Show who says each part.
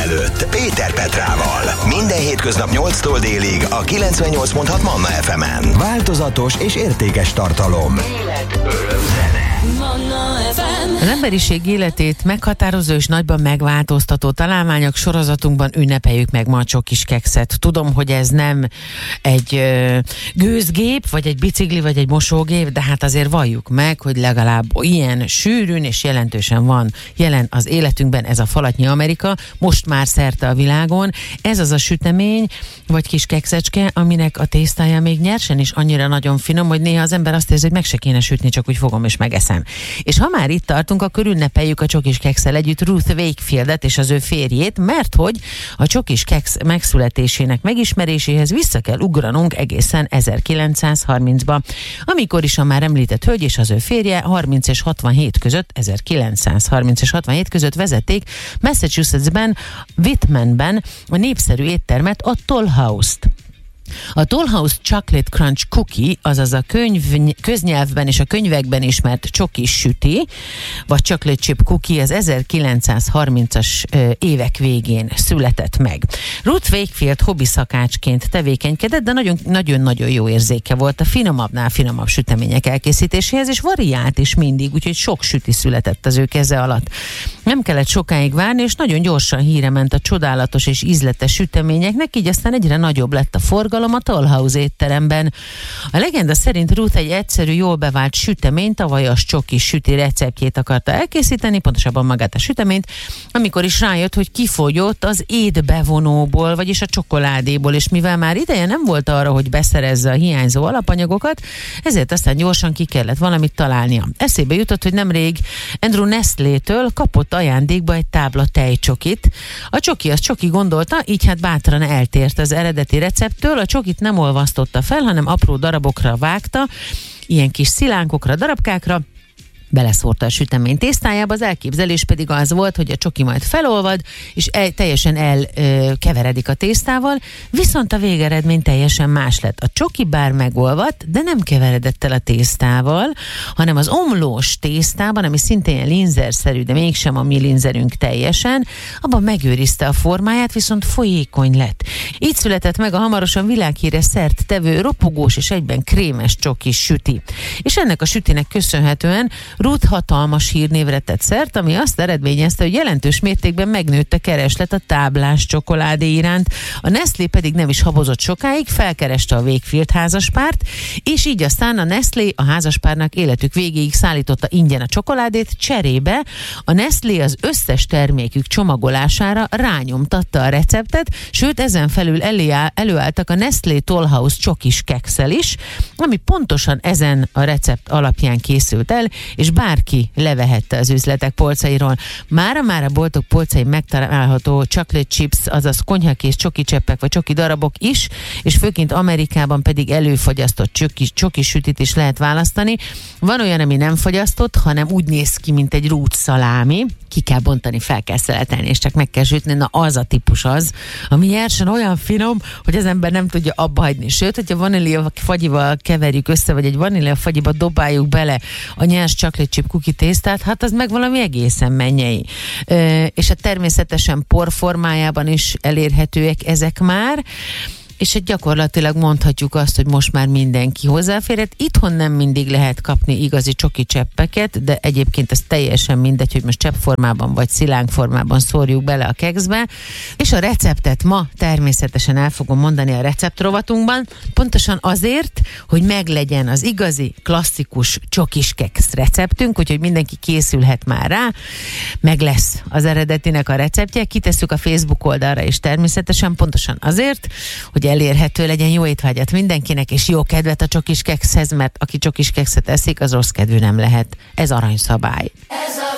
Speaker 1: előtt Péter Petrával. Minden hétköznap 8-tól délig a 98.6 Manna FM-en. Változatos és értékes tartalom. Élet, öröm, zene.
Speaker 2: Az emberiség életét meghatározó és nagyban megváltoztató találmányok sorozatunkban ünnepeljük meg ma a csokis kekszet. Tudom, hogy ez nem egy gőzgép, vagy egy bicikli, vagy egy mosógép, de hát azért valljuk meg, hogy legalább ilyen sűrűn és jelentősen van jelen az életünkben ez a falatnyi Amerika, most már szerte a világon. Ez az a sütemény, vagy kis kekszecske, aminek a tésztája még nyersen is annyira nagyon finom, hogy néha az ember azt érzi, hogy meg se kéne sütni, csak úgy fogom és megeszem. És ha már itt tartunk, akkor ünnepeljük a csokis kekszel együtt Ruth Wakefieldet és az ő férjét, mert hogy a csokis keksz megszületésének megismeréséhez vissza kell ugranunk egészen 1930-ba, amikor is a már említett hölgy és az ő férje 30 és 67 között, 1930 és 67 között vezették Massachusettsben, Whitmanben a népszerű éttermet, a Toll House-t. A Toll House Chocolate Crunch Cookie, azaz a köznyelvben és a könyvekben ismert csokis süti, vagy Chocolate Chip Cookie az 1930-as évek végén született meg. Ruth Wakefield hobbi szakácsként tevékenykedett, de nagyon-nagyon jó érzéke volt a finomabbnál finomabb sütemények elkészítéséhez, és variált is mindig, úgyhogy sok süti született az ő keze alatt. Nem kellett sokáig várni, és nagyon gyorsan híre ment a csodálatos és ízletes süteményeknek, így aztán egyre nagyobb lett a forgalom a Toll House étteremben. A legenda szerint Ruth egy egyszerű, jól bevált sütemény, tavalyas csokis süti receptjét akarta elkészíteni, pontosabban magát a süteményt, amikor is rájött, hogy kifogyott az étbevonóból, vagyis a csokoládéból, és mivel már ideje nem volt arra, hogy beszerezze a hiányzó alapanyagokat, ezért aztán gyorsan ki kellett valamit találnia. Eszébe jutott, hogy nemrég Andrew Nestlétől kapott ajándékba egy tábla tejcsokit. A csoki az csoki gondolta, így hát bátran eltért az eredeti recepttől, a csokit nem olvasztotta fel, hanem apró darabokra vágta, ilyen kis szilánkokra, darabkákra, beleszórta a sütemény tésztájába, az elképzelés pedig az volt, hogy a csoki majd felolvad, és teljesen elkeveredik a tésztával, viszont a végeredmény teljesen más lett. A csoki bár megolvadt, de nem keveredett el a tésztával, hanem az omlós tésztában, ami szintén linzerszerű, de mégsem a mi linzerünk teljesen, abban megőrizte a formáját, viszont folyékony lett. Így született meg a hamarosan világhíres szert tevő ropogós és egyben krémes csokis süti. És ennek a sütinek köszönhetően Ruth hatalmas hírnévre tett szert, ami azt eredményezte, hogy jelentős mértékben megnőtt a kereslet a táblás csokoládé iránt. A Nestlé pedig nem is habozott sokáig, felkereste a Wakefield házaspárt, és így aztán a Nestlé a házaspárnak életük végéig szállította ingyen a csokoládét, cserébe a Nestlé az összes termékük csomagolására rányomtatta a receptet, sőt ezen felül előálltak a Nestlé Toll House csokis kekszel is, ami pontosan ezen a recept alapján készült el, és bárki levehette az üzletek polcairól. Mára a boltok polcain megtalálható chocolate chips, azaz konyhakész csoki cseppek vagy csoki darabok is, és főként Amerikában pedig előfogyasztott csoki sütit is lehet választani. Van olyan, ami nem fogyasztott, hanem úgy néz ki, mint egy rút szalámi. Ki kell bontani, fel kell szeletelni, és csak meg kell sütni. Na, az a típus az, ami nyersen olyan finom, hogy az ember nem tudja abba hagyni. Sőt, hogyha vanília fagyival keverjük össze, vagy egy vanília fagyiba dobáljuk bele a nyers chocolate chip cookie tésztát, hát az meg valami egészen mennyei. És hát természetesen por formájában is elérhetőek ezek már, és hát gyakorlatilag mondhatjuk azt, hogy most már mindenki hozzáférhet. Itthon nem mindig lehet kapni igazi csoki cseppeket, de egyébként ez teljesen mindegy, hogy most cseppformában vagy szilánk formában szórjuk bele a kekszbe. És a receptet ma természetesen el fogom mondani a receptrovatunkban, pontosan azért, hogy meglegyen az igazi, klasszikus csokis keksz receptünk, úgyhogy mindenki készülhet már rá, meg lesz az eredetinek a receptje, kitesszük a Facebook oldalra, és természetesen pontosan azért, hogy elérhető legyen. Jó étvágyat mindenkinek, és jó kedvet a csokis kekszhez, mert aki csokis kekszet eszik, az rossz kedvű nem lehet. Ez aranyszabály.